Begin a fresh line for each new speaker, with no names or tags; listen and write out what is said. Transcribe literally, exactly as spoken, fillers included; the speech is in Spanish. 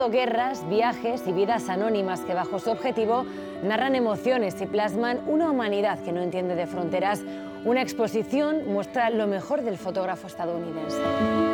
Guerras, viajes y vidas anónimas que bajo su objetivo narran emociones y plasman una humanidad que no entiende de fronteras. Una exposición muestra lo mejor del fotógrafo estadounidense.